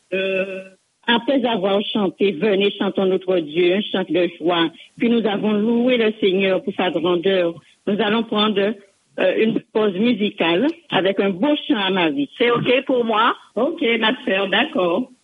Après avoir chanté, venez chantons notre Dieu, un chant de joie, puis nous avons loué le Seigneur pour sa grandeur. Nous allons prendre une pause musicale avec un beau chant à Marie. C'est OK pour moi? OK, ma sœur, d'accord.